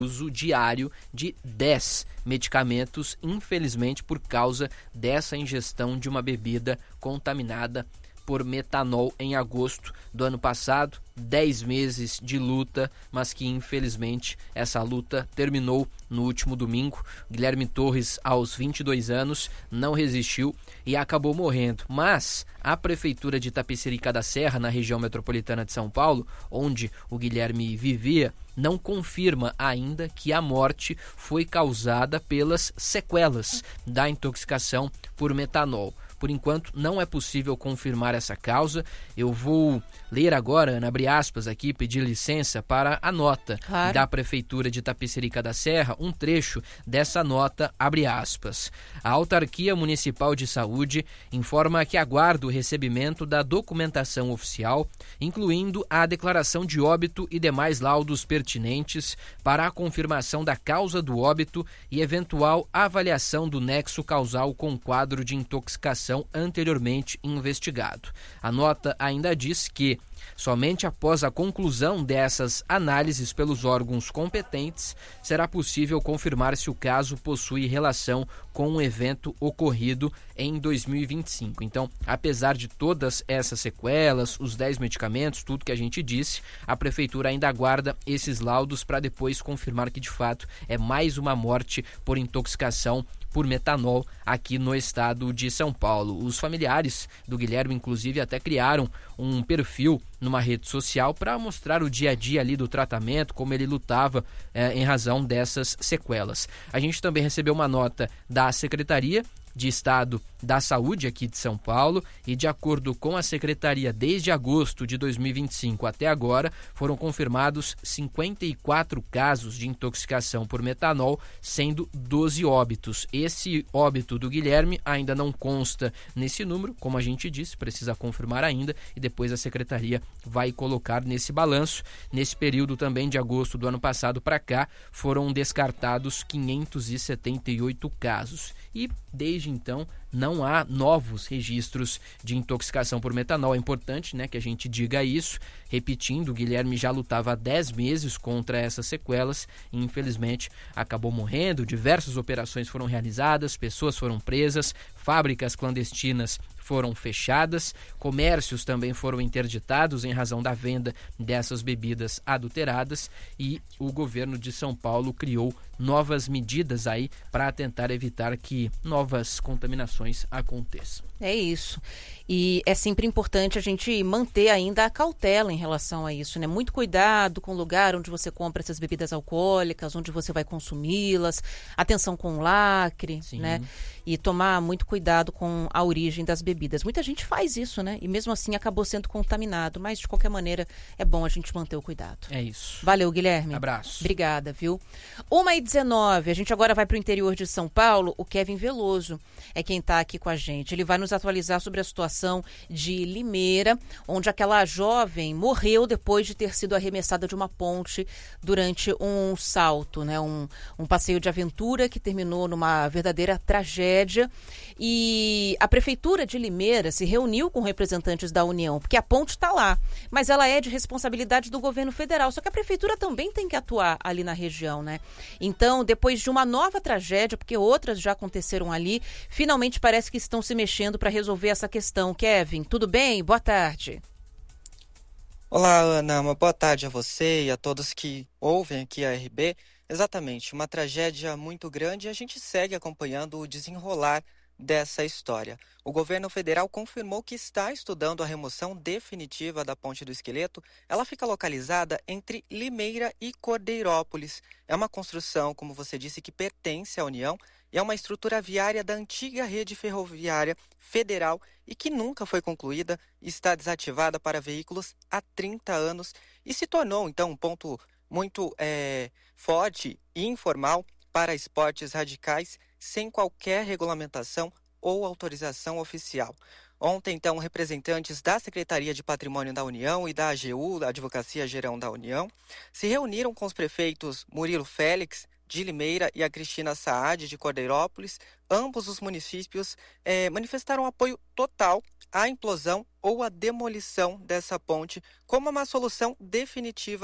uso diário de 10 medicamentos, infelizmente por causa dessa ingestão de uma bebida contaminada por metanol em agosto do ano passado. 10 meses de luta, mas que infelizmente essa luta terminou no último domingo. Guilherme Torres, aos 22 anos, não resistiu e acabou morrendo. Mas a Prefeitura de Itapecerica da Serra, na região metropolitana de São Paulo, onde o Guilherme vivia, não confirma ainda que a morte foi causada pelas sequelas da intoxicação por metanol. Por enquanto, não é possível confirmar essa causa. Eu vou ler agora, abre aspas aqui, pedir licença para a nota da Prefeitura de Itapecerica da Serra, um trecho dessa nota, abre aspas. A Autarquia Municipal de Saúde informa que aguarda o recebimento da documentação oficial, incluindo a declaração de óbito e demais laudos pertinentes para a confirmação da causa do óbito e eventual avaliação do nexo causal com quadro de intoxicação anteriormente investigado. A nota ainda diz que somente após a conclusão dessas análises pelos órgãos competentes será possível confirmar se o caso possui relação com um evento ocorrido em 2025. Então, apesar de todas essas sequelas, os 10 medicamentos, tudo que a gente disse, a Prefeitura ainda aguarda esses laudos para depois confirmar que de fato é mais uma morte por intoxicação por metanol aqui no estado de São Paulo. Os familiares do Guilherme, inclusive, até criaram um perfil numa rede social para mostrar o dia a dia ali do tratamento, como ele lutava em razão dessas sequelas. A gente também recebeu uma nota da Secretaria de Estado da Saúde aqui de São Paulo e, de acordo com a Secretaria, desde agosto de 2025 até agora, foram confirmados 54 casos de intoxicação por metanol, sendo 12 óbitos. Esse óbito do Guilherme ainda não consta nesse número, como a gente disse, precisa confirmar ainda e depois a Secretaria vai colocar nesse balanço. Nesse período também de agosto do ano passado para cá, foram descartados 578 casos. E desde então não há novos registros de intoxicação por metanol. É importante, né, que a gente diga isso. Repetindo, o Guilherme já lutava há 10 meses contra essas sequelas e infelizmente acabou morrendo. Diversas operações foram realizadas, pessoas foram presas, fábricas clandestinas foram fechadas, comércios também foram interditados em razão da venda dessas bebidas adulteradas e o governo de São Paulo criou novas medidas aí para tentar evitar que novas contaminações aconteçam. É isso. E é sempre importante a gente manter ainda a cautela em relação a isso, né? Muito cuidado com o lugar onde você compra essas bebidas alcoólicas, onde você vai consumi-las, atenção com o lacre, Sim. né? E tomar muito cuidado com a origem das bebidas. Muita gente faz isso, né? E mesmo assim acabou sendo contaminado, mas de qualquer maneira é bom a gente manter o cuidado. É isso. Valeu, Guilherme. Abraço. Obrigada, viu? 1h19, a gente agora vai para o interior de São Paulo. O Kevin Veloso é quem está aqui com a gente. Ele vai nos atualizar sobre a situação de Limeira, onde aquela jovem morreu depois de ter sido arremessada de uma ponte durante um salto, né? Um passeio de aventura que terminou numa verdadeira tragédia. E a Prefeitura de Limeira se reuniu com representantes da União, porque a ponte está lá, mas ela é de responsabilidade do governo federal. Só que a Prefeitura também tem que atuar ali na região, né? Então, depois de uma nova tragédia, porque outras já aconteceram ali, finalmente parece que estão se mexendo para resolver essa questão. Kevin, tudo bem? Boa tarde. Olá, Ana. Uma boa tarde a você e a todos que ouvem aqui a RB. Exatamente, uma tragédia muito grande e a gente segue acompanhando o desenrolar dessa história. O governo federal confirmou que está estudando a remoção definitiva da Ponte do Esqueleto. Ela fica localizada entre Limeira e Cordeirópolis. É uma construção, como você disse, que pertence à União e é uma estrutura viária da antiga rede ferroviária federal e que nunca foi concluída e está desativada para veículos há 30 anos e se tornou, então, um ponto muito forte e informal para esportes radicais sem qualquer regulamentação ou autorização oficial. Ontem, então, representantes da Secretaria de Patrimônio da União e da AGU, da Advocacia Geral da União, se reuniram com os prefeitos Murilo Félix, de Limeira, e a Cristina Saad, de Cordeirópolis. Ambos os municípios manifestaram apoio total à implosão ou à demolição dessa ponte como uma solução definitiva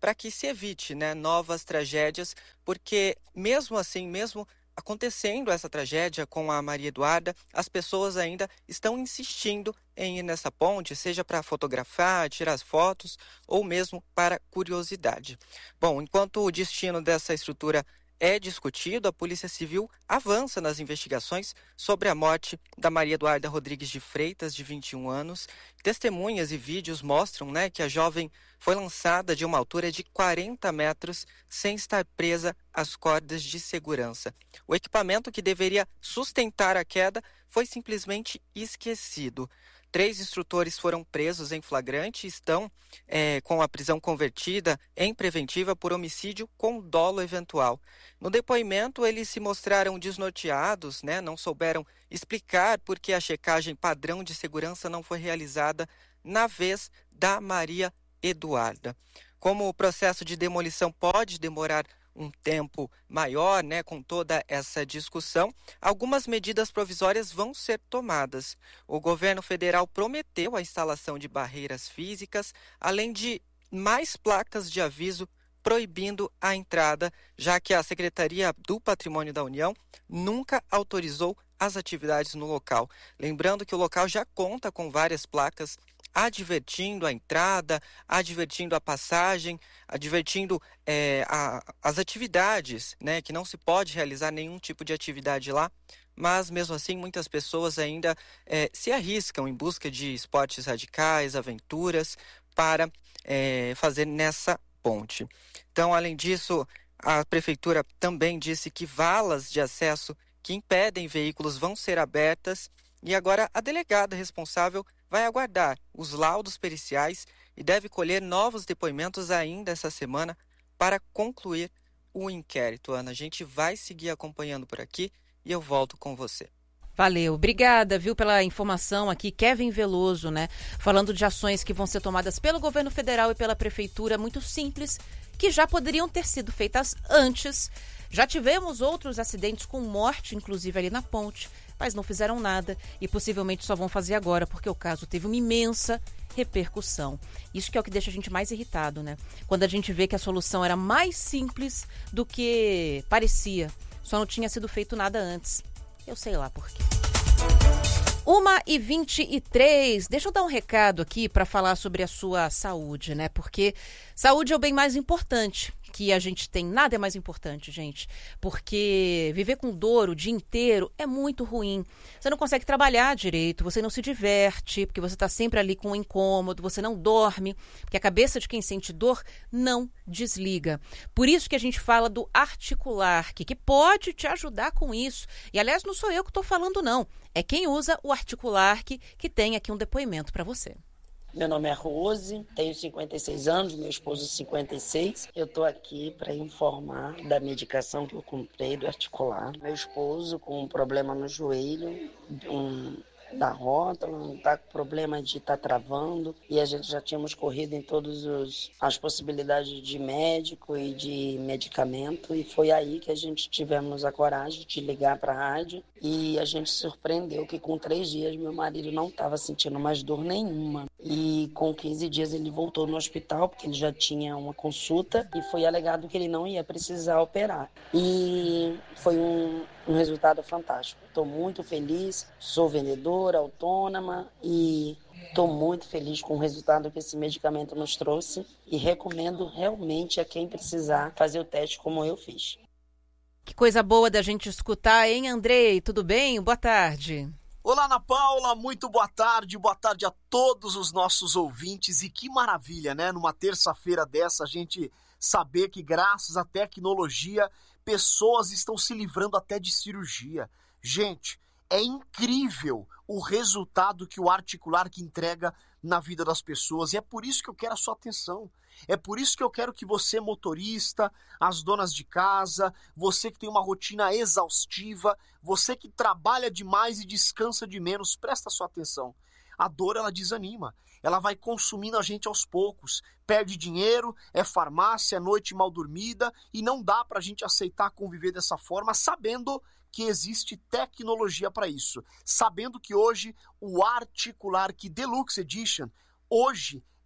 para que se evite, né, novas tragédias, porque mesmo assim, mesmo acontecendo essa tragédia com a Maria Eduarda, as pessoas ainda estão insistindo em ir nessa ponte, seja para fotografar, tirar as fotos ou mesmo para curiosidade. Bom, enquanto o destino dessa estrutura é discutido, a Polícia Civil avança nas investigações sobre a morte da Maria Eduarda Rodrigues de Freitas, de 21 anos. Testemunhas e vídeos mostram, né, que a jovem foi lançada de uma altura de 40 metros sem estar presa às cordas de segurança. O equipamento que deveria sustentar a queda foi simplesmente esquecido. 3 instrutores foram presos em flagrante e estão com a prisão convertida em preventiva por homicídio com dolo eventual. No depoimento, eles se mostraram desnorteados, né? Não souberam explicar por que a checagem padrão de segurança não foi realizada na vez da Maria Eduarda. Como o processo de demolição pode demorar um tempo maior, né, com toda essa discussão, algumas medidas provisórias vão ser tomadas. O governo federal prometeu a instalação de barreiras físicas, além de mais placas de aviso proibindo a entrada, já que a Secretaria do Patrimônio da União nunca autorizou as atividades no local. Lembrando que o local já conta com várias placas advertindo a entrada, advertindo a passagem, advertindo as atividades, né, que não se pode realizar nenhum tipo de atividade lá, mas mesmo assim muitas pessoas ainda se arriscam em busca de esportes radicais, aventuras, para fazer nessa ponte. Então, além disso, a Prefeitura também disse que valas de acesso que impedem veículos vão ser abertas e agora a delegada responsável vai aguardar os laudos periciais e deve colher novos depoimentos ainda essa semana para concluir o inquérito. Ana, a gente vai seguir acompanhando por aqui e eu volto com você. Valeu, obrigada, viu, pela informação aqui. Kevin Veloso, né, falando de ações que vão ser tomadas pelo governo federal e pela prefeitura, muito simples, que já poderiam ter sido feitas antes. Já tivemos outros acidentes com morte, inclusive ali na ponte, mas não fizeram nada e possivelmente só vão fazer agora, porque o caso teve uma imensa repercussão. Isso que é o que deixa a gente mais irritado, né? Quando a gente vê que a solução era mais simples do que parecia, só não tinha sido feito nada antes. Eu sei lá por quê. 1h23, deixa eu dar um recado aqui para falar sobre a sua saúde, né? Porque saúde é o bem mais importante que a gente tem. Nada é mais importante, gente, porque viver com dor o dia inteiro é muito ruim. Você não consegue trabalhar direito, você não se diverte, porque você está sempre ali com um incômodo, você não dorme, porque a cabeça de quem sente dor não desliga. Por isso que a gente fala do Articular, que pode te ajudar com isso. E, aliás, não sou eu que estou falando, não. É quem usa o Articular que tem aqui um depoimento para você. Meu nome é Rose, tenho 56 anos, meu esposo 56. Eu estou aqui para informar da medicação que eu comprei do Articular. Meu esposo com um problema no joelho, da rótula, está com problema de estar travando, e a gente já tínhamos corrido em todas as possibilidades de médico e de medicamento, e foi aí que a gente tivemos a coragem de ligar para a rádio, e a gente se surpreendeu que com 3 dias meu marido não estava sentindo mais dor nenhuma, e com 15 dias ele voltou no hospital, porque ele já tinha uma consulta, e foi alegado que ele não ia precisar operar, e foi um resultado fantástico. Estou muito feliz, sou vendedora, autônoma e estou muito feliz com o resultado que esse medicamento nos trouxe e recomendo realmente a quem precisar fazer o teste como eu fiz. Que coisa boa da gente escutar, hein, Andrei? Tudo bem? Boa tarde. Olá, Ana Paula, muito boa tarde a todos os nossos ouvintes e que maravilha, né? Numa terça-feira dessa a gente saber que graças à tecnologia pessoas estão se livrando até de cirurgia. Gente, é incrível o resultado que o Articular que entrega na vida das pessoas e é por isso que eu quero a sua atenção. É por isso que eu quero que você, motorista, as donas de casa, você que tem uma rotina exaustiva, você que trabalha demais e descansa de menos, presta sua atenção. A dor, ela desanima, ela vai consumindo a gente aos poucos, perde dinheiro, é farmácia, é noite mal dormida e não dá para a gente aceitar conviver dessa forma, sabendo que existe tecnologia para isso, sabendo que hoje o Articular que Deluxe Edition, hoje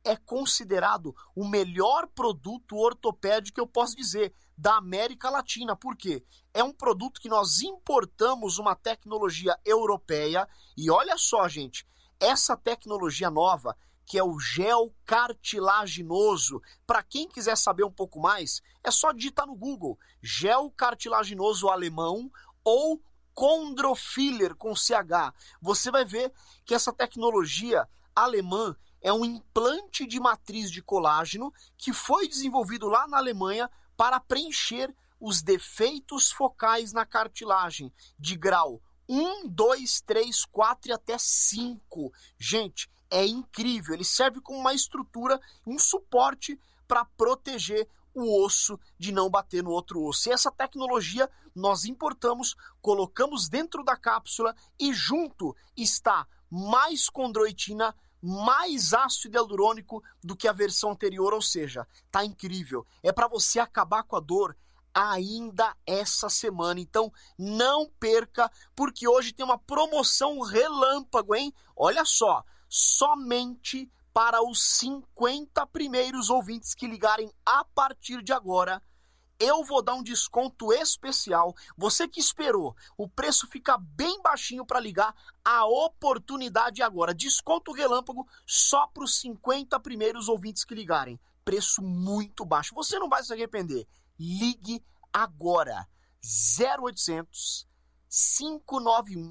é considerado o melhor produto ortopédico que eu posso dizer da América Latina. Por quê? É um produto que nós importamos uma tecnologia europeia e olha só, gente, essa tecnologia nova, que é o gel cartilaginoso, para quem quiser saber um pouco mais, é só digitar no Google, gel cartilaginoso alemão ou Chondrofiller com CH. Você vai ver que essa tecnologia alemã é um implante de matriz de colágeno que foi desenvolvido lá na Alemanha para preencher os defeitos focais na cartilagem de grau 1, 2, 3, 4 e até 5. Gente, é incrível. Ele serve como uma estrutura, um suporte para proteger o osso de não bater no outro osso. E essa tecnologia nós importamos, colocamos dentro da cápsula e junto está mais condroitina, mais ácido hialurônico do que a versão anterior, ou seja, tá incrível. É para você acabar com a dor ainda essa semana. Então não perca, porque hoje tem uma promoção relâmpago, hein? Olha só, somente para os 50 primeiros ouvintes que ligarem a partir de agora, eu vou dar um desconto especial. Você que esperou o preço ficar bem baixinho para ligar, a oportunidade agora. Desconto relâmpago só para os 50 primeiros ouvintes que ligarem. Preço muito baixo. Você não vai se arrepender. Ligue agora. 0800 591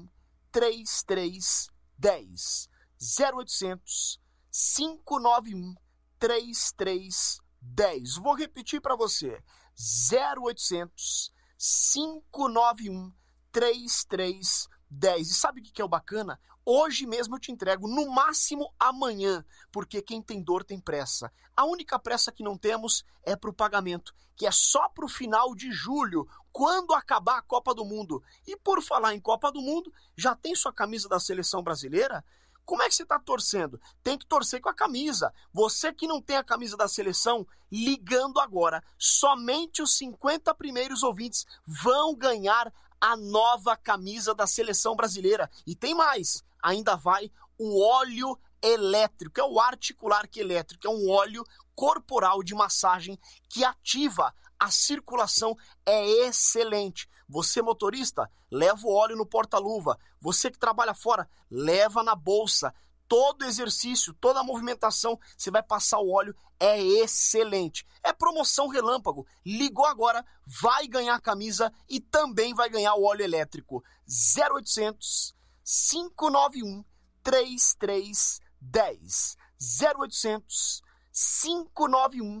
3310. 0800 591 3310. Vou repetir para você. 0800 591 3310. E sabe o que é o bacana? Hoje mesmo eu te entrego, no máximo amanhã, porque quem tem dor tem pressa. A única pressa que não temos é para o pagamento, que é só para o final de julho, quando acabar a Copa do Mundo. E por falar em Copa do Mundo, já tem sua camisa da seleção brasileira? Como é que você está torcendo? Tem que torcer com a camisa. Você que não tem a camisa da seleção, ligando agora, somente os 50 primeiros ouvintes vão ganhar a nova camisa da seleção brasileira. E tem mais, ainda vai o óleo elétrico, é o articular que elétrico, é um óleo corporal de massagem que ativa a circulação, é excelente. Você motorista, leva o óleo no porta-luva. Você que trabalha fora, leva na bolsa. Todo exercício, toda movimentação, você vai passar o óleo, é excelente. É promoção relâmpago. Ligou agora, vai ganhar a camisa e também vai ganhar o óleo elétrico. 0800 591 3310. 0800 591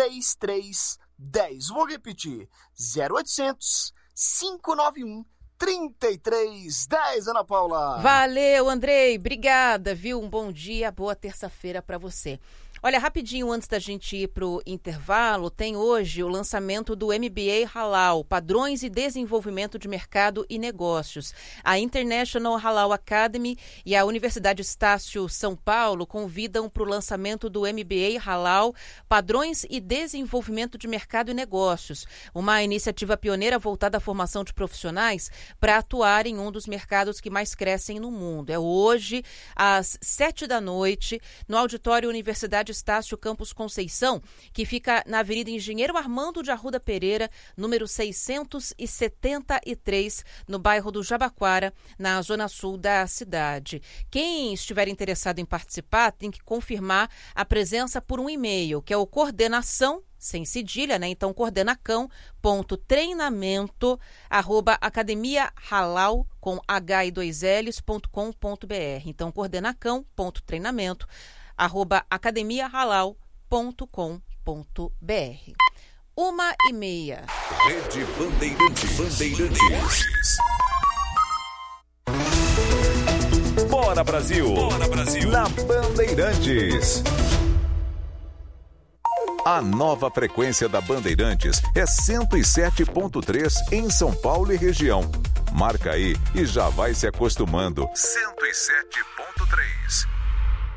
3310. Vou repetir. 0800 591 3310, Ana Paula. Valeu, Andrei. Obrigada, viu? Um bom dia, boa terça-feira para você. Olha, rapidinho, antes da gente ir para o intervalo, tem hoje o lançamento do MBA Halal, Padrões e Desenvolvimento de Mercado e Negócios. A International Halal Academy e a Universidade Estácio São Paulo convidam para o lançamento do MBA Halal, Padrões e Desenvolvimento de Mercado e Negócios, uma iniciativa pioneira voltada à formação de profissionais para atuar em um dos mercados que mais crescem no mundo. É hoje, às 19h, no Auditório Universidade Estácio Campus Conceição, que fica na Avenida Engenheiro Armando de Arruda Pereira, número 673, no bairro do Jabaquara, na zona sul da cidade. Quem estiver interessado em participar tem que confirmar a presença por um e-mail, que é o coordenação, sem cedilha, né? Então, coordenacão.treinamento@academiahalal com h2ls.com.br. Então, coordenacão.treinamento@academiahalal.com.br. 1h30. Rede Bandeirantes. Bora Brasil! Bora Brasil! Na Bandeirantes. A nova frequência da Bandeirantes é 107.3 em São Paulo e região. Marca aí e já vai se acostumando. 107.3.